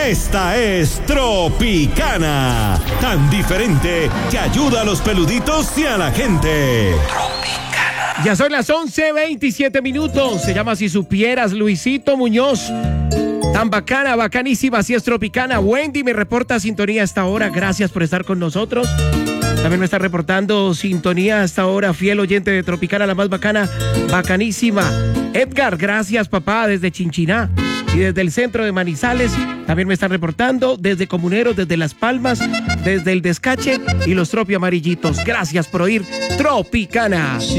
Esta es Tropicana, tan diferente que ayuda a los peluditos y a la gente. Tropicana. Ya son las 11:27. Se llama Si Supieras, Luisito Muñoz. Tan bacana, bacanísima, así es Tropicana. Wendy me reporta sintonía hasta ahora. Gracias por estar con nosotros. También me está reportando sintonía hasta ahora, fiel oyente de Tropicana, la más bacana, bacanísima. Edgar, gracias papá, desde Chinchiná y desde el centro de Manizales. También me están reportando desde Comuneros, desde Las Palmas, desde el Descache y los Tropi Amarillitos. Gracias por oír Tropicana.